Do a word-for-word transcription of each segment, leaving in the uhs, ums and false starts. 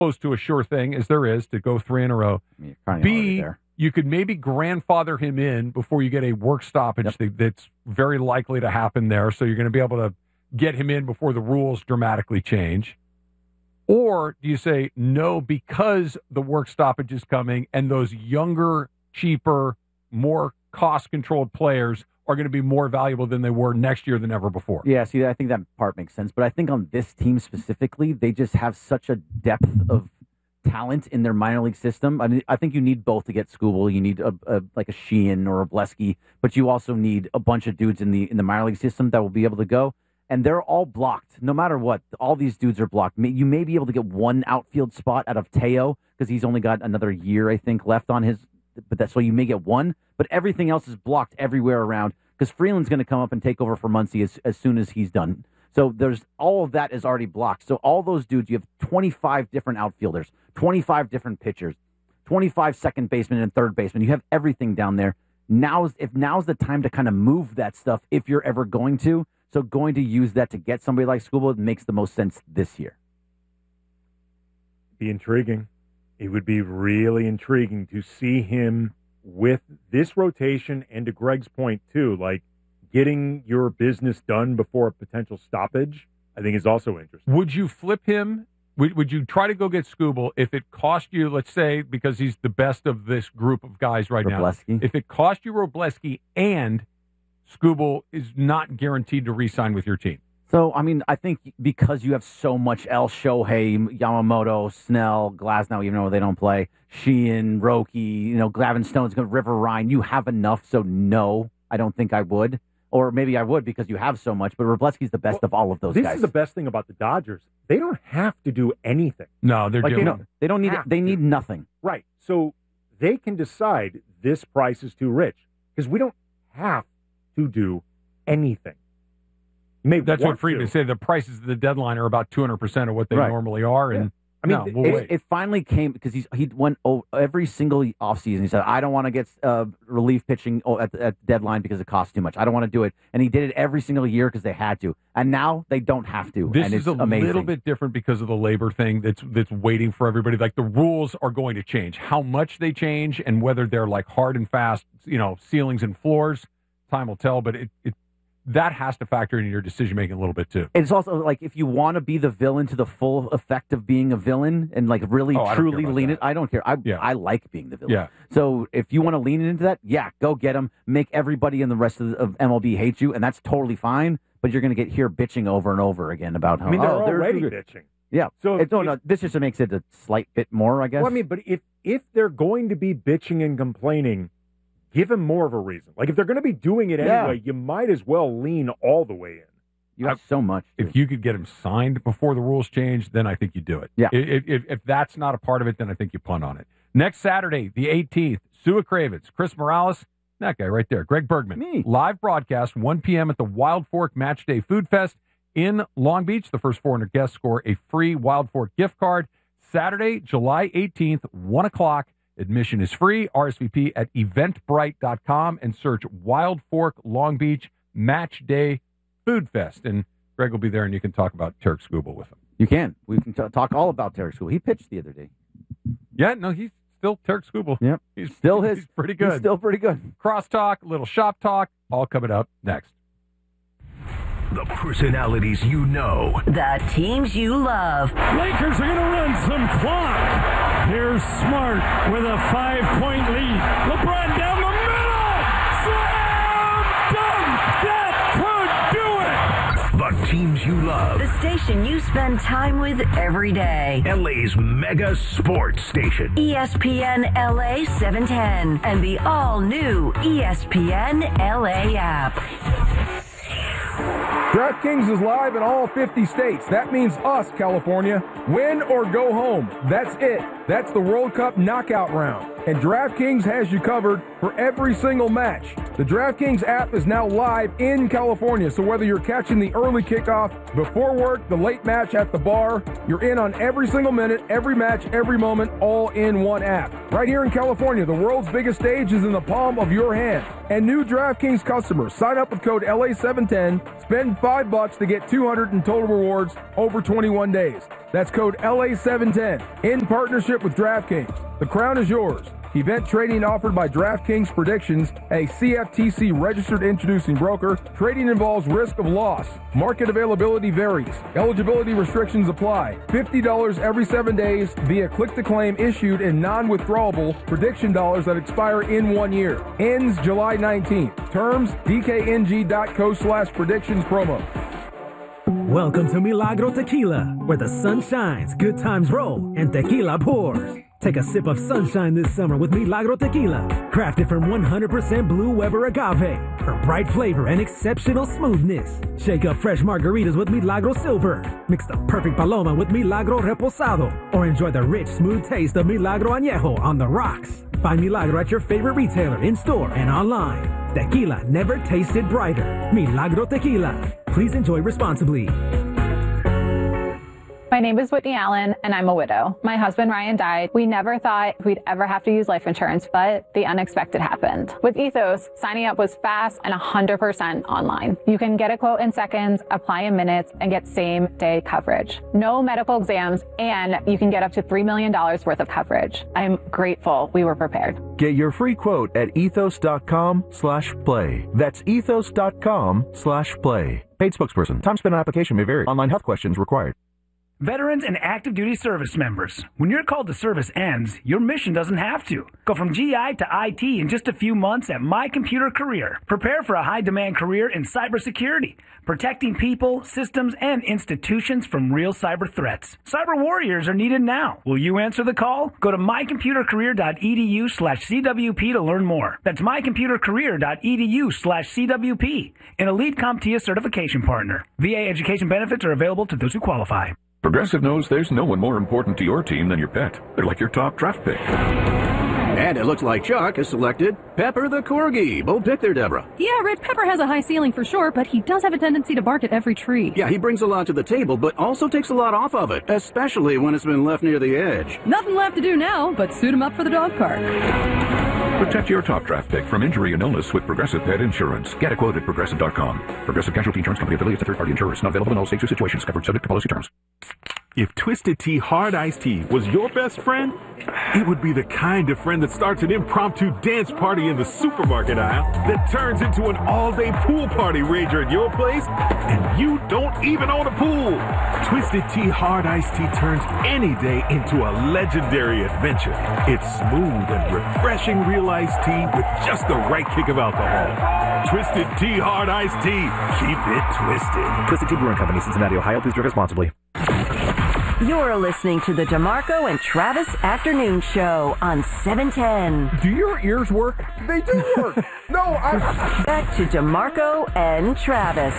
close to a sure thing as there is to go three in a row. I mean, B, you could maybe grandfather him in before you get a work stoppage Yep. that, that's very likely to happen there. So you're going to be able to get him in before the rules dramatically change. Or do you say no because the work stoppage is coming and those younger, cheaper, more cost-controlled players are going to be more valuable than they were next year than ever before? Yeah, see, I think that part makes sense. But I think on this team specifically, they just have such a depth of talent in their minor league system. I mean, I think you need both to get Skubal. You need a, a like a Sheehan or a Blesky, but you also need a bunch of dudes in the in the minor league system that will be able to go. And they're all blocked, no matter what. All these dudes are blocked. You may be able to get one outfield spot out of Teo because he's only got another year, I think, left on his. But that's so you may get one. But everything else is blocked everywhere around because Freeland's going to come up and take over for Muncy as, as soon as he's done. So there's all of that is already blocked. So all those dudes, you have twenty-five different outfielders, twenty-five different pitchers, twenty-five second basemen and third basemen. You have everything down there. Now's if now's the time to kind of move that stuff if you're ever going to. So going to use that to get somebody like Skubal makes the most sense this year. Be intriguing. It would be really intriguing to see him with this rotation and to Greg's point too, like getting your business done before a potential stoppage, I think is also interesting. Would you flip him? Would, would you try to go get Skubal if it cost you, let's say, because he's the best of this group of guys right Robleski. now, if it cost you Robleski and Skubal is not guaranteed to re-sign with your team? So, I mean, I think because you have so much else, Shohei, Yamamoto, Snell, Glasnow, even though they don't play, Sheehan, Roki, you know, Glavin Stone's going River Ryan, you have enough, so no, I don't think I would. Or maybe I would because you have so much, but Robleski's the best well, of all of those this guys. This is the best thing about the Dodgers. They don't have to do anything. No, they're like doing they don't, they don't need, they need nothing. Right. So they can decide this price is too rich because we don't have to do anything. That's what Friedman said. The prices of the deadline are about two hundred percent of what they right. normally are. And yeah. I mean, no, we'll it, wait. it finally came because he's he went oh, every single offseason. He said, I don't want to get uh, relief pitching at the, at the deadline because it costs too much. I don't want to do it. And he did it every single year because they had to. And now they don't have to. This and is it's a amazing. little bit different because of the labor thing that's that's waiting for everybody. Like the rules are going to change. How much they change and whether they're like hard and fast, you know, ceilings and floors, time will tell. But it, it that has to factor into your decision making a little bit too. It's also like if you want to be the villain to the full effect of being a villain and like really Oh, I don't truly care about lean that. it. I don't care. I Yeah. I like being the villain. Yeah. So if you want to lean into that, yeah, go get him. Make everybody in the rest of, the, of M L B hate you, and that's totally fine. But you're going to get here bitching over and over again about how I mean, they're oh, already they're, bitching. Yeah. So it, if, no, if, no, this just makes it a slight bit more, I guess. well, I mean, but if if they're going to be bitching and complaining, give them more of a reason. Like if they're going to be doing it Yeah. anyway, you might as well lean all the way in. you have so much. If too. you could get him signed before the rules change, then I think you do it. Yeah. If, if, if that's not a part of it, then I think you punt on it. Next Saturday, the eighteenth, Sua Kravitz, Chris Morales, that guy right there, Greg Bergman. Me. Live broadcast, one p.m. at the Wild Fork Match Day Food Fest in Long Beach. The first four hundred guests score a free Wild Fork gift card. Saturday, July eighteenth, one o'clock. Admission is free. R S V P at eventbrite dot com and search Wild Fork Long Beach Match Day Food Fest. And Greg will be there, and you can talk about Tarek Skubal with him. You can. We can t- talk all about Tarek Skubal. He pitched the other day. Yeah, no, he's still Tarek Skubal. Yep. He's Still his. He's pretty good. He's still pretty good. Crosstalk, little shop talk, all coming up next. The personalities you know. The teams you love. Lakers are going to run some clock. Here's Smart with a five-point lead. LeBron down the middle. Slam dunk. That could do it. The teams you love. The station you spend time with every day. L A's mega sports station. E S P N L A seven ten and the all-new E S P N L A app. DraftKings is live in all fifty states. That means us, California. Win or go home. That's it. That's the World Cup knockout round. And DraftKings has you covered for every single match. The DraftKings app is now live in California, so whether you're catching the early kickoff, before work, the late match at the bar, you're in on every single minute, every match, every moment, all in one app. Right here in California, the world's biggest stage is in the palm of your hand. And new DraftKings customers, sign up with code L A seven ten, spend five bucks to get two hundred in total rewards over twenty-one days. That's code L A seven ten in partnership with DraftKings. The crown is yours. Event trading offered by DraftKings Predictions, a C F T C registered introducing broker. Trading involves risk of loss. Market availability varies. Eligibility restrictions apply. fifty dollars every seven days via click-to-claim issued in non-withdrawable prediction dollars that expire in one year. Ends July nineteenth. Terms, D K N G dot co slash predictions promo. Welcome to Milagro Tequila, where the sun shines, good times roll, and tequila pours. Take a sip of sunshine this summer with Milagro Tequila, crafted from one hundred percent Blue Weber agave for bright flavor and exceptional smoothness. Shake up fresh margaritas with Milagro Silver. Mix the perfect Paloma with Milagro Reposado, or enjoy the rich, smooth taste of Milagro Añejo on the rocks. Find Milagro at your favorite retailer, in-store and online. Tequila never tasted brighter. Milagro Tequila. Please enjoy responsibly. My name is Whitney Allen, and I'm a widow. My husband, Ryan, died. We never thought we'd ever have to use life insurance, but the unexpected happened. With Ethos, signing up was fast and one hundred percent online. You can get a quote in seconds, apply in minutes, and get same-day coverage. No medical exams, and you can get up to three million dollars worth of coverage. I'm grateful we were prepared. Get your free quote at ethos.com slash play. That's ethos.com slash play. Paid spokesperson. Time spent on application may vary. Online health questions required. Veterans and active duty service members, when your call to service ends, your mission doesn't have to. Go from G I to I T in just a few months at My Computer Career. Prepare for a high-demand career in cybersecurity, protecting people, systems, and institutions from real cyber threats. Cyber warriors are needed now. Will you answer the call? Go to mycomputercareer.edu slash CWP to learn more. That's mycomputercareer.edu slash CWP, an elite CompTIA certification partner. V A education benefits are available to those who qualify. Progressive knows there's no one more important to your team than your pet. They're like your top draft pick. And it looks like Chuck has selected Pepper the Corgi. Bold pick there, Deborah. Yeah, Red Pepper has a high ceiling for sure, but he does have a tendency to bark at every tree. Yeah, he brings a lot to the table, but also takes a lot off of it, especially when it's been left near the edge. Nothing left to do now, but suit him up for the dog park. Protect your top draft pick from injury and illness with Progressive Pet Insurance. Get a quote at progressive dot com. Progressive Casualty Insurance Company affiliates and third-party insurers. Not available in all states or situations. Covered subject to policy terms. If Twisted Tea Hard Iced Tea was your best friend, it would be the kind of friend that starts an impromptu dance party in the supermarket aisle that turns into an all-day pool party rager at your place, and you don't even own a pool. Twisted Tea Hard Iced Tea turns any day into a legendary adventure. It's smooth and refreshing real iced tea with just the right kick of alcohol. Twisted Tea Hard Iced Tea. Keep it twisted. Twisted Tea Brewing Company, Cincinnati, Ohio. Please drink responsibly. You're listening to the DeMarco and Travis Afternoon Show on seven ten. Do your ears work? They do work. No, I... Back to DeMarco and Travis.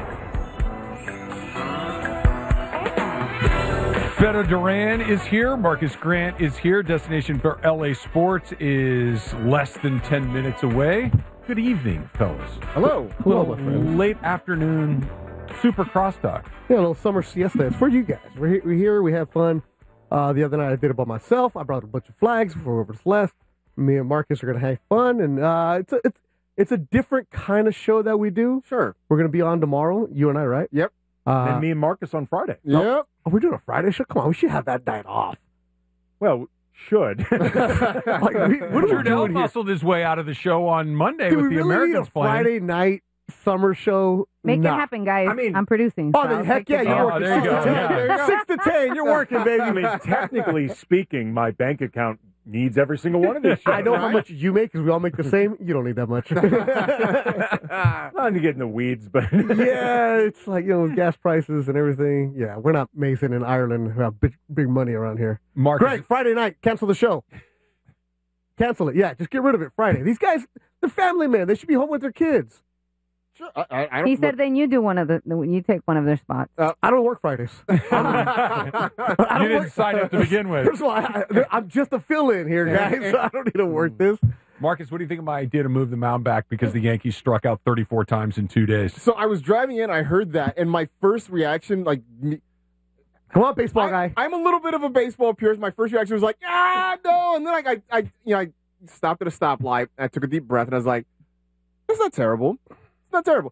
Beto Duran is here. Marcus Grant is here. Destination for L A Sports is less than ten minutes away. Good evening, fellas. Hello. Little Hello, my friend. late afternoon super crosstalk. Yeah, a little summer siesta. It's for you guys. We're, he- we're here. We have fun. Uh, the other night I did it by myself. I brought a bunch of flags for whoever's left. Me and Marcus are going to have fun. And uh, it's, a, it's, it's a different kind of show that we do. Sure. We're going to be on tomorrow, you and I, right? Yep. Uh, And me and Marcus on Friday. Yep. Oh, we're doing a Friday show? Come on, we should have that night off. Well, should. Like, we, what are we Trudell doing here? muscled his way out of the show on Monday Do with we the really Americans need a playing. Friday night summer show? Make Nah. it happen, guys. I mean, I'm producing. Oh, so then heck take yeah, the you're ball. working. there you six, go, to ten. yeah. There you go. Six to ten, you're working, baby. I mean, technically speaking, my bank account needs every single one of these shows. I know how much you make because we all make the same. You don't need that much. Not to get in the weeds, but yeah, it's like, you know, with gas prices and everything. Yeah, we're not Mason and Ireland who have big, big money around here. Marcus, Greg, Friday night, cancel the show. Cancel it. Yeah, just get rid of it Friday. These guys, they're family men. They should be home with their kids. Sure. I, I, I don't He look, said then you do one of the, you take one of their spots. Uh, I don't work Fridays. I don't you didn't work- sign up to begin with. First of all, I, I, I'm just a fill-in here, guys. So I don't need to work this. Marcus, what do you think of my idea to move the mound back because the Yankees struck out thirty-four times in two days? So I was driving in, I heard that, and my first reaction, like, me, Come on, baseball I, guy. I'm a little bit of a baseball purist. My first reaction was like, ah, no. And then I, I, I you know, I stopped at a stoplight. And I took a deep breath, and I was like, it's not terrible. It's not terrible.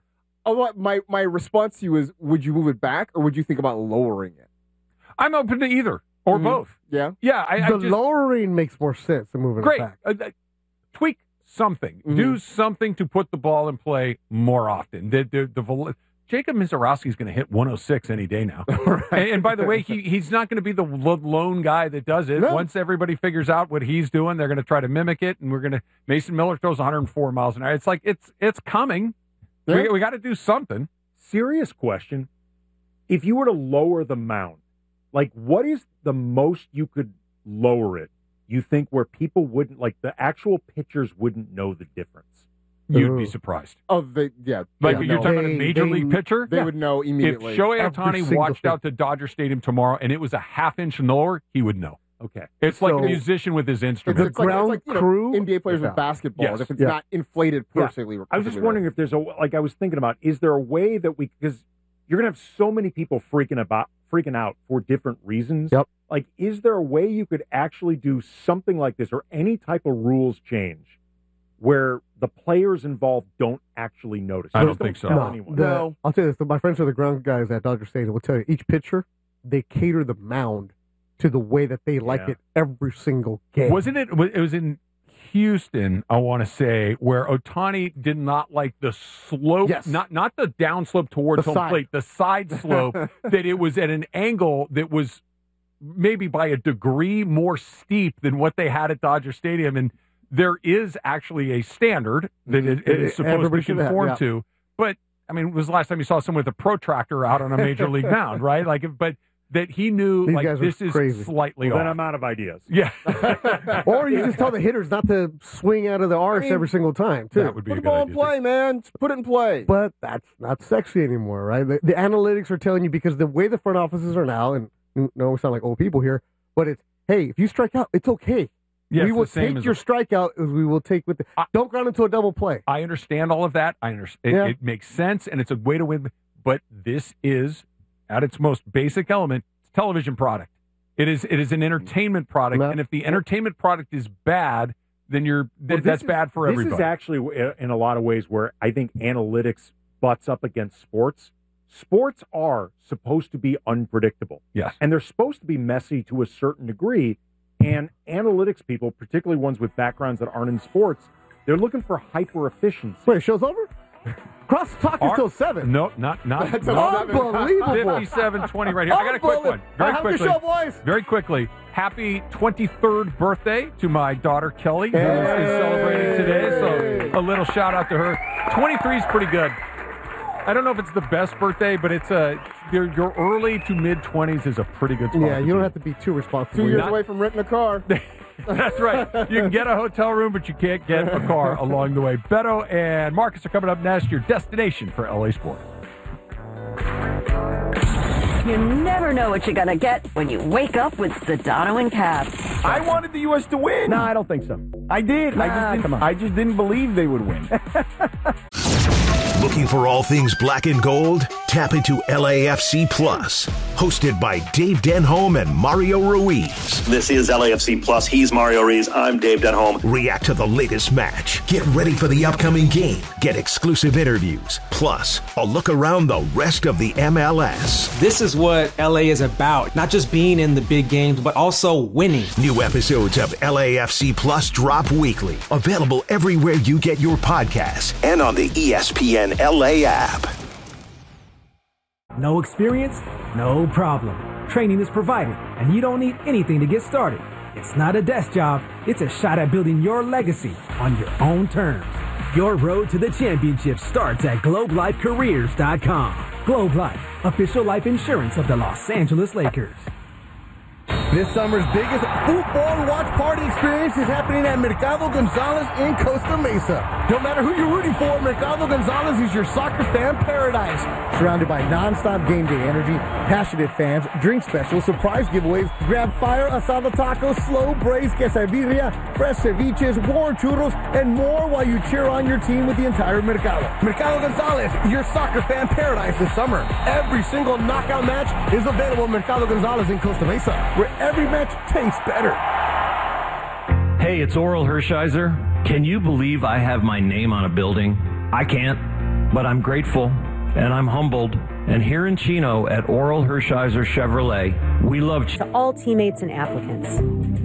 although my my response to you is, would you move it back or would you think about lowering it? I'm open to either or Mhm. both. Yeah. Yeah. I, I the just, lowering makes more sense than moving great. it back. Uh, uh, tweak something. Mhm. Do something to put the ball in play more often. The, the, the, vol- Jacob Mizorowski is going to hit one oh six any day now. and, and by the way, he he's not going to be the lo- lone guy that does it. No. Once everybody figures out what he's doing, they're going to try to mimic it. And we're going to Mason Miller throws one oh four miles an hour. It's like it's it's coming. Yeah. We, we got to do something. Serious question. If you were to lower the mound, like what is the most you could lower it, you think, where people wouldn't, like the actual pitchers wouldn't know the difference? You'd be surprised. Oh, they, yeah. Like yeah, you're no. talking about a They- major they- league pitcher? They would know immediately. If Shohei Every Ohtani single watched thing. out to Dodger Stadium tomorrow and it was a half inch lower, he would know. Okay. It's like So- a musician with his It's, instrument. it's like, it's like you know, N B A players Yeah. with basketballs. Yes. If it's Yeah. not inflated Yeah. perfectly. I was just perfectly wondering right. if there's a, like I was thinking about, is there a way that we, because you're going to have so many people freaking about, freaking out for different reasons. Yep. Like, is there a way you could actually do something like this or any type of rules change where the players involved don't actually notice? I don't Just think so. tell No, anyone. the- I'll tell you this. My friends are the ground guys at Dodger Stadium. Will tell you each pitcher, they cater the mound to the way that they like Yeah. it every single game. Wasn't it? It was in Houston, I want to say, where Ohtani did not like the slope, Yes. not not the downslope towards The home side. plate, the side slope, that it was at an angle that was maybe by a degree more steep than what they had at Dodger Stadium. And there is actually a standard that it, it is supposed Everybody to should have, conform yeah. to. But, I mean, it was the last time you saw someone with a protractor out on a major league mound, right? Like, but that he knew, These like, guys are this is crazy. slightly Well, off. then I'm out of ideas. Yeah. Or you just tell the hitters not to swing out of the arcs I mean, every single time, too. That would be Put a the good ball idea. in play, man. Just put it in play. But that's not sexy anymore, right? The, the analytics are telling you, because the way the front offices are now, and no, we sound like old people here, but it's, hey, if you strike out, it's okay. Yeah, we it's will the same take as your a- strikeout as we will take with the. Don't ground into a double play. I understand all of that. I understand. It, Yeah. it makes sense, and it's a way to win. But this is, at its most basic element, it's a television product. It is. It is an entertainment product, No. and if the entertainment product is bad, then you're th- Well, this that's is- bad for this everybody. is actually, w- in a lot of ways, where I think analytics butts up against sports. Sports are supposed to be unpredictable. Yes. And they're supposed to be messy to a certain degree. And analytics people, particularly ones with backgrounds that aren't in sports, they're looking for hyper efficiency. Wait, show's over? Cross talk is Are- till seven. No, not not. That's not unbelievable. fifty-seven twenty right here. I got a quick one. Very Half the quickly. show, boys. Very quickly. Happy twenty-third birthday to my daughter Kelly, who is celebrating today. So a little shout out to her. twenty-three is pretty good. I don't know if it's the best birthday, but it's a your, your early to mid twenties is a pretty good spot. Yeah, to you don't be. have to be too responsible. Two years Not- away from renting a car. That's right. You can get a hotel room, but you can't get a car along the way. Beto and Marcus are coming up next. Your destination for L A Sport. You never know what you're going to get when you wake up with Sedano and Cap. I wanted the U S to win. No, I don't think so. I did. I, just didn't, come on. I just didn't believe they would win. Looking for all things black and gold? Tap into L A F C Plus, hosted by Dave Denholm and Mario Ruiz. This is L A F C Plus. He's Mario Ruiz. I'm Dave Denholm. React to the latest match. Get ready for the upcoming game. Get exclusive interviews. Plus, a look around the rest of the M L S. This is what L A is about. Not just being in the big games, but also winning. New episodes of L A F C Plus drop weekly. Available everywhere you get your podcasts and on the E S P N L A app. No experience? No problem. Training is provided, and you don't need anything to get started. It's not a desk job. It's a shot at building your legacy on your own terms. Your road to the championship starts at globe life careers dot com. Globe Life, official life insurance of the Los Angeles Lakers. This summer's biggest football watch party experience is happening at Mercado Gonzalez in Costa Mesa. No matter who you're rooting for, Mercado Gonzalez is your soccer fan paradise. Surrounded by non-stop game day energy, passionate fans, drink specials, surprise giveaways, grab fire asada tacos, slow braised quesadilla, fresh ceviches, warm churros, and more while you cheer on your team with the entire Mercado. Mercado Gonzalez, your soccer fan paradise this summer. Every single knockout match is available at Mercado Gonzalez in Costa Mesa, where every match tastes better. Hey, it's Oral Hershiser. Can you believe I have my name on a building? I can't, but I'm grateful. and I'm humbled. And here in Chino at Oral Hershiser Chevrolet, we love To all teammates and applicants,